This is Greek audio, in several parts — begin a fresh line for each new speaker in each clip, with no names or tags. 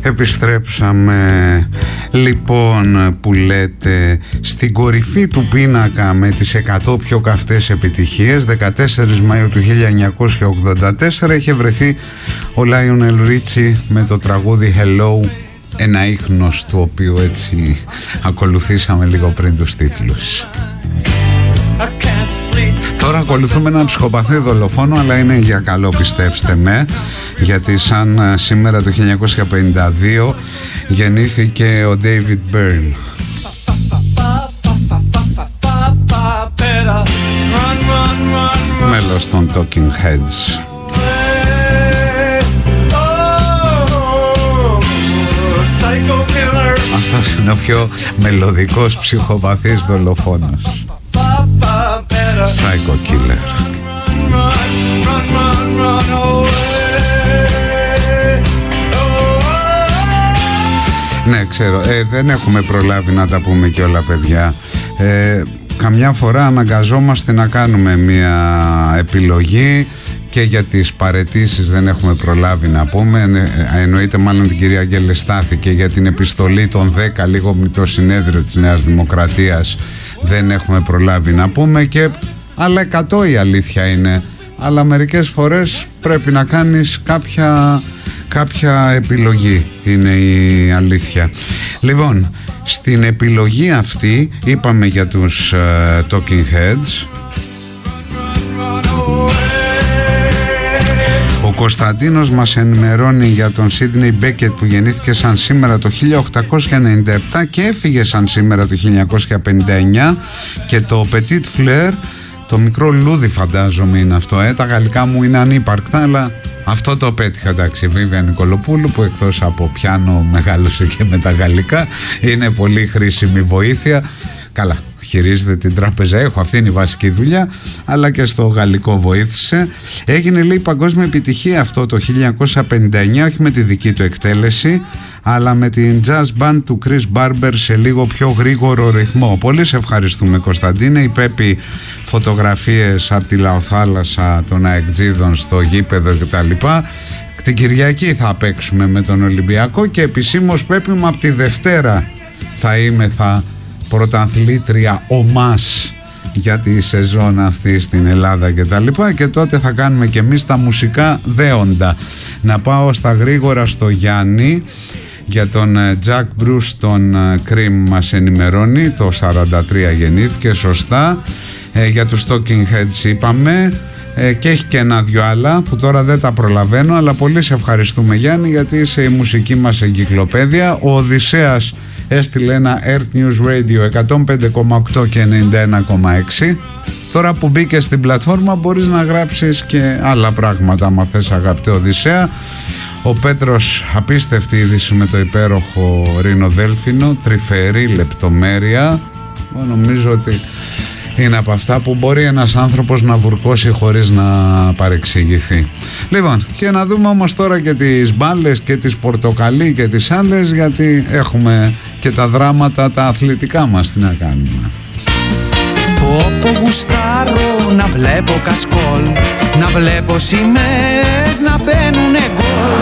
Επιστρέψαμε λοιπόν, που λέτε, στην κορυφή του πίνακα με τις 100 πιο καυτές επιτυχίες. 14 Μαΐου του 1984 είχε βρεθεί ο Λάιονελ Ρίτσι με το τραγούδι Hello, ένα ίχνος του οποίου έτσι ακολουθήσαμε λίγο πριν τους τίτλους. Τώρα ακολουθούμε έναν ψυχοπαθή δολοφόνο, αλλά είναι για καλό, πιστέψτε με, γιατί σαν σήμερα το 1952 γεννήθηκε ο David Byrne, μέλος των Talking Heads. Αυτός είναι ο πιο μελωδικός ψυχοπαθής δολοφόνος. Psycho Killer. Ναι, ξέρω, δεν έχουμε προλάβει να τα πούμε και όλα, παιδιά. Καμιά φορά αναγκαζόμαστε να κάνουμε μια επιλογή και για τις παραιτήσεις δεν έχουμε προλάβει να πούμε. Εννοείται μάλλον την κυρία Αγγελεστάθη, και για την επιστολή των 10 λίγο με το συνέδριο της Νέας Δημοκρατίας δεν έχουμε προλάβει να πούμε, και άλλα 100 η αλήθεια είναι, αλλά μερικές φορές πρέπει να κάνεις κάποια επιλογή, είναι η αλήθεια. Λοιπόν, στην επιλογή αυτή είπαμε για τους Talking Heads. Ο Κωνσταντίνος μας ενημερώνει για τον Σίντνεϊ Μπέκετ, που γεννήθηκε σαν σήμερα το 1897 και έφυγε σαν σήμερα το 1959, και το Petit Fleur, το μικρό λούδι φαντάζομαι είναι αυτό, τα γαλλικά μου είναι ανύπαρκτα, αλλά αυτό το πέτυχα, εντάξει. Βίβια Νικολοπούλου, που εκτός από πιάνο μεγάλωσε και με τα γαλλικά, είναι πολύ χρήσιμη βοήθεια. Καλά, χειρίζεται την τράπεζα, αυτή είναι η βασική δουλειά, αλλά και στο γαλλικό βοήθησε. Έγινε, λέει, παγκόσμια επιτυχία αυτό το 1959, όχι με τη δική του εκτέλεση, αλλά με την jazz band του Chris Barber σε λίγο πιο γρήγορο ρυθμό. Πολύ σε ευχαριστούμε, Κωνσταντίνε. Η Πέπη φωτογραφίες από τη λαοθάλασσα των αεκτζίδων στο γήπεδο κτλ. Την Κυριακή θα παίξουμε με τον Ολυμπιακό, και επισήμως, Πέπη μου, από τη Δευτέρα θα πρωταθλήτρια ομάς για τη σεζόν αυτή στην Ελλάδα και τα λοιπά, και τότε θα κάνουμε και εμείς τα μουσικά δέοντα. Να πάω στα γρήγορα στο Γιάννη για τον Τζακ Μπρους, τον Cream μας ενημερώνει, το 43 γεννήθηκε, σωστά. Για τους Talking Heads είπαμε, και έχει και ένα-δυο άλλα που τώρα δεν τα προλαβαίνω, αλλά πολύ σε ευχαριστούμε, Γιάννη, γιατί είσαι η μουσική μας εγκυκλοπαίδεια. Ο Οδυσσέας έστειλε ένα Earth News Radio 105,8 και 91,6. Τώρα που μπήκε στην πλατφόρμα μπορείς να γράψεις και άλλα πράγματα, άμα θες, αγαπητέ Οδυσσέα. Ο Πέτρος, απίστευτη είδηση με το υπέροχο ρινοδέλφινο, τρυφερή λεπτομέρεια. Νομίζω ότι είναι από αυτά που μπορεί ένας άνθρωπος να βουρκώσει χωρίς να παρεξηγηθεί. Λοιπόν, και να δούμε όμως τώρα και τις μπάλες και τις πορτοκαλί και τις άλλες, γιατί έχουμε και τα δράματα τα αθλητικά μας. Τι να κάνουμε.
Όπου γουστάρω να βλέπω κασκόλ, να βλέπω σημαίες να μπαίνουνε γκολ.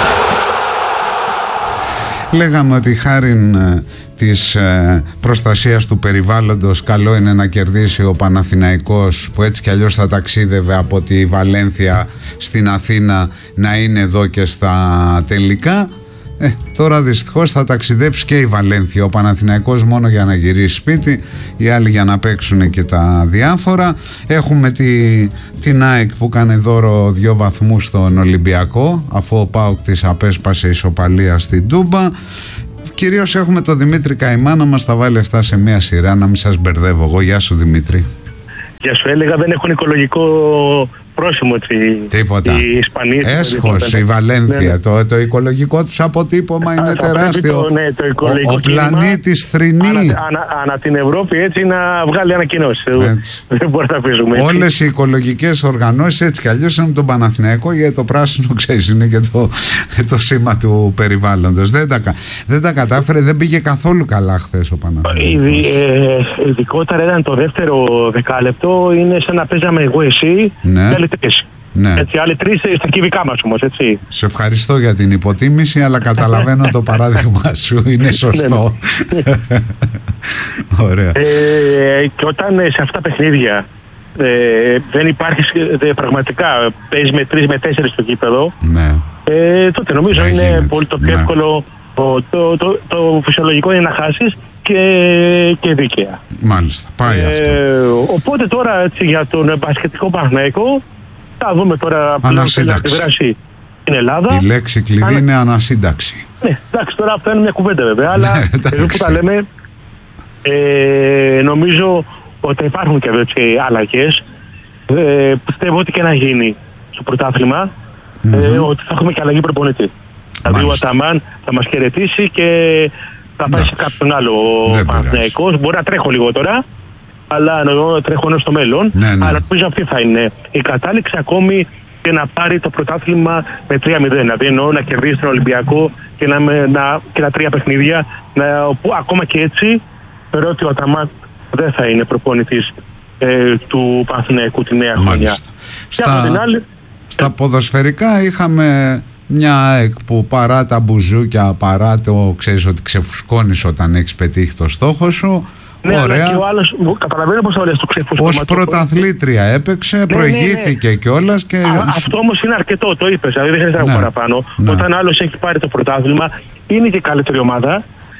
Λέγαμε ότι χάριν της προστασίας του περιβάλλοντος καλό είναι να κερδίσει ο Παναθηναϊκός, που έτσι κι αλλιώς θα ταξίδευε από τη Βαλένθια στην Αθήνα, να είναι εδώ και στα τελικά. Τώρα δυστυχώς θα ταξιδέψει και η Βαλένθια, ο Παναθηναϊκός μόνο για να γυρίσει σπίτι, οι άλλοι για να παίξουν και τα διάφορα. Έχουμε την ΑΕΚ που κάνει δώρο 2 βαθμούς στον Ολυμπιακό, αφού ο ΠΑΟΚ της απέσπασε ισοπαλία στην Τούμπα. Κυρίως έχουμε τον Δημήτρη Καημά να μας τα βάλει αυτά σε μια σειρά, να μην σας μπερδεύω εγώ. Γεια σου, Δημήτρη.
Γεια σου, έλεγα δεν έχουν οικολογικό πρόσημο
τίποτα.
Οι Ισπανοί.
Έσχος, η Βαλένθια. Ναι. Το οικολογικό τους αποτύπωμα είναι τεράστιο. Ο πλανήτης θρηνεί.
Ανά την Ευρώπη έτσι να βγάλει ανακοινώσεις. Δεν μπορεί να αφήσουμε.
Όλες οι οικολογικές οργανώσεις έτσι κι αλλιώς είναι τον Παναθηναϊκό, γιατί το πράσινο ξέρεις είναι και το σήμα του περιβάλλοντος. Δεν τα κατάφερε, δεν πήγε καθόλου καλά χθες ο Παναθηναϊκός.
Ειδικότερα ήταν το δεύτερο δεκάλεπτο, είναι σαν να παίζαμε εγώ εσύ.
Ναι. Ναι.
Έτσι, άλλοι 3 στα κυβικά μας όμως, έτσι.
Σε ευχαριστώ για την υποτίμηση, αλλά καταλαβαίνω το παράδειγμα σου, είναι σωστό. Ωραία.
Και όταν σε αυτά τα παιχνίδια δεν υπάρχει πραγματικά, παίζει με 3 με 4 στο γήπεδο,
ναι.
Τότε νομίζω είναι πολύ το πιο εύκολο, το φυσιολογικό είναι να χάσεις και δίκαια.
Μάλιστα, πάει αυτό.
Οπότε τώρα έτσι, για τον μπασκετικό Παναθηναϊκό θα δούμε τώρα πλέον θέλει να αντιδράσει στην Ελλάδα.
Η λέξη κλειδί είναι ανασύνταξη.
Ναι, εντάξει, τώρα αυτό είναι μια κουβέντα βέβαια, αλλά εδώ που τα λέμε νομίζω ότι υπάρχουν και εδώ αλλαγές. Πιστεύω ότι και να γίνει στο πρωτάθλημα ότι θα έχουμε και αλλαγή προπονητή. Δηλαδή ο Αταμάν θα μας χαιρετήσει και θα πάει σε κάποιον άλλο Παναθηναϊκός. Μπορεί να τρέχω λίγο τώρα, αλλά τρέχω ενώ στο μέλλον. Αλλά νομίζω αυτή θα είναι η κατάληξη ακόμη και να πάρει το πρωτάθλημα με 3-0. Δηλαδή εννοώ να κερδίσει τον Ολυμπιακό και τα 3 παιχνίδια. Που ακόμα και έτσι θεωρώ ότι ο Αταμάν δεν θα είναι προπονητής του Παναθηναϊκού τη νέα χρονιά.
Στα ποδοσφαιρικά είχαμε μια ΑΕΚ που παρά τα μπουζούκια, παρά το ξέρεις ότι ξεφουσκώνεις όταν έχεις πετύχει το στόχο σου.
Ναι, ωραία. Και ο άλλος, καταλαβαίνω πώς θα λες το ξεφουσκώμα.
Ως πρωταθλήτρια έπαιξε, προηγήθηκε κιόλας. Και...
αυτό όμως είναι αρκετό, το είπες, δηλαδή δεν χρειάζεται να πω παραπάνω. Όταν άλλος έχει πάρει το πρωτάθλημα, είναι και καλύτερη ομάδα.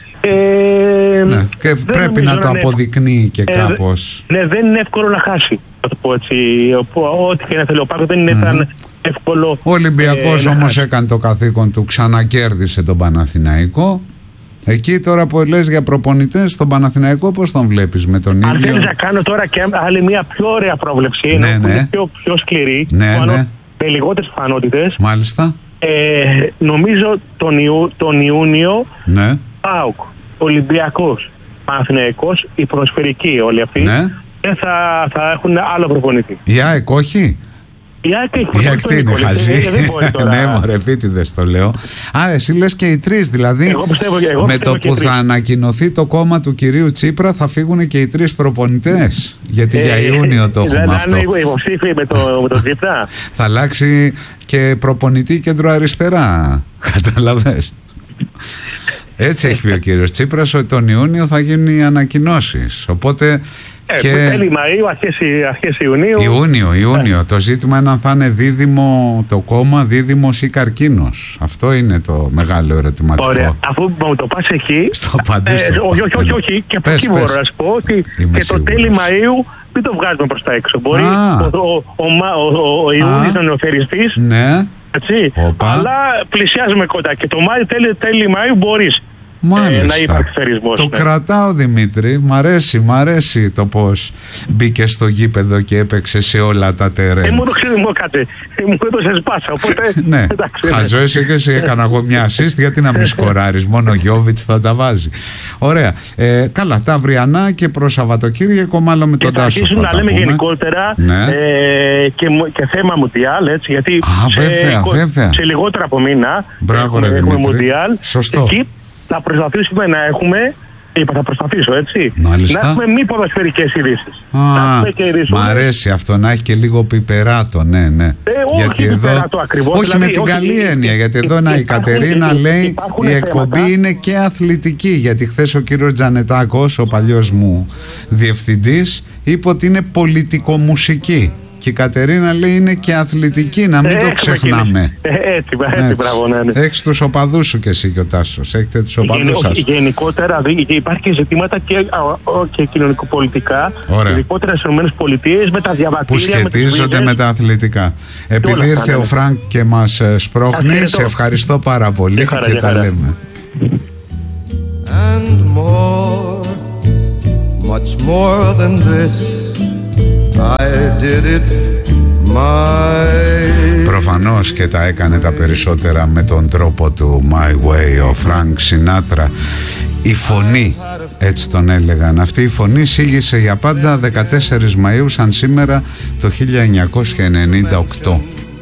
Και πρέπει να το αποδεικνύει και κάπως.
Ναι, δεν είναι εύκολο να χάσει. Θα το πω έτσι. Ό,τι και να θέλει ο Πάκος δεν είναι tan εύκολο.
Ο Ολυμπιακός όμως έκανε το καθήκον του, ξανακέρδισε τον Παναθηναϊκό. Εκεί τώρα που λες για προπονητές, στον Παναθηναϊκό πώς τον βλέπεις με τον ίδιο?
Αν θέλεις να κάνω τώρα και άλλη μια πιο ωραία πρόβλεψη, που είναι πιο σκληρή, με λιγότερες πιθανότητες.
Μάλιστα.
Νομίζω τον Ιούνιο ΠΑΟΚ, Ολυμπιακός, Παναθηναϊκός, οι ποδοσφαιρικοί όλοι αυτοί θα έχουν άλλο προπονητή.
Η ΑΕΚ όχι? Η ΑΕΚ τι είναι, χαζή? Ναι μωρέ, επίτηδες το λέω. Άρα εσύ λες και οι 3 δηλαδή? Με το που θα ανακοινωθεί το κόμμα του κυρίου Τσίπρα θα φύγουν και οι 3 προπονητές? Γιατί για Ιούνιο το έχουμε αυτό.
Δεν είναι υποψήφοι με το Τσίπρα.
Θα αλλάξει και προπονητή κεντροαριστερά. Καταλαβες? Έτσι έχει πει ο κύριος Τσίπρας, ότι τον Ιούνιο θα γίνουν οι ανακοινώσεις. Οπότε
και... τέλη Μαΐου, αρχές Ιουνίου.
Ιούνιο. Το ζήτημα είναι αν θα είναι δίδυμο το κόμμα, δίδυμος ή καρκίνος. Αυτό είναι το μεγάλο ερωτηματικό.
Ωραία. Αφού μου το πας εκεί.
Στο απαντήσω.
Όχι. Και από εκεί μπορώ να σου πω ότι και το τέλη Μαΐου μην το βγάζουμε προς τα έξω. Μπορεί ο Ιούνιος να είναι ο θεριστής.
Ναι.
Έτσι, αλλά πλησιάζουμε κοντά και το τέλη Μαΐου μπορείς να υπάρξει θερισμός.
Το κρατάω Δημήτρη, μ' αρέσει το πως μπήκε στο γήπεδο και έπαιξε σε όλα τα τερέν.
Μου το ξέρει μου κάτι, μου έδωσε σπάσα, οπότε...
Ναι, χαζό εσύ και εσύ έκανα εγώ μια assist, γιατί να μην σκοράρεις, μόνο ο Γιώβιτς θα τα βάζει. Ωραία, καλά, τα αυριανά και προς Σαββατοκύριακο μάλλον με τον Τάσο.
Και θα αρχίσουμε να λέμε γενικότερα και θέμα Μουντιάλ, έτσι, γιατί σε λιγότερα από μήνα έχουμε Μουντιάλ.
Σωστό.
Θα προσπαθήσουμε να έχουμε, θα προσπαθήσω έτσι,
μάλιστα,
να έχουμε μη ποδοσφαιρικές ειδήσεις.
Μ' αρέσει αυτό, να έχει και λίγο πιπεράτο, ναι.
Γιατί όχι εδώ, πιπεράτο ακριβώς.
Όχι δηλαδή, με την καλή έννοια, γιατί εδώ η Κατερίνα λέει η εκπομπή είναι και αθλητική, γιατί χθες ο κύριος Τζανετάκος, ο παλιός μου διευθυντής, είπε ότι είναι πολιτικομουσική. Και η Κατερίνα λέει είναι και αθλητική, να μην το ξεχνάμε.
Έτσι, μπράβο, ναι.
Έχεις τους οπαδούς σου και εσύ και ο Τάσος. Έχετε τους οπαδούς σας.
Γενικότερα υπάρχει και ζητήματα και κοινωνικοπολιτικά. Ειδικότερα στις ΗΠΑ με τα διαβατήρια.
Που σχετίζονται με τα αθλητικά. Επειδή ήρθε ο Φρανκ και μας σπρώχνει, σε ευχαριστώ πάρα πολύ και τα λέμε. And more, much more than this. I did it my... Προφανώς και τα έκανε τα περισσότερα με τον τρόπο του My Way, ο Φρανκ Σινάτρα. Η φωνή, έτσι τον έλεγαν. Αυτή η φωνή σήγησε για πάντα 14 Μαΐου σαν σήμερα το 1998.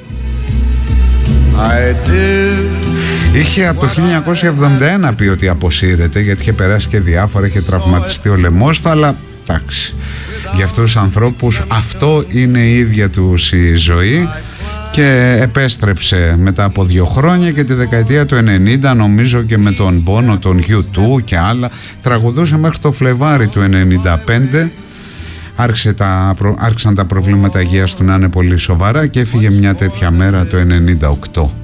Είχε από το 1971 πει ότι αποσύρεται, γιατί είχε περάσει και διάφορα, είχε τραυματιστεί ο λαιμός του, αλλά εντάξει, για αυτούς τους ανθρώπους αυτό είναι η ίδια τους η ζωή και επέστρεψε μετά από 2 χρόνια και τη δεκαετία του 90 νομίζω και με τον πόνο, τον U2 και άλλα τραγουδούσε μέχρι το Φλεβάρι του 95. Άρχισαν τα προβλήματα υγείας του να είναι πολύ σοβαρά και έφυγε μια τέτοια μέρα το 98.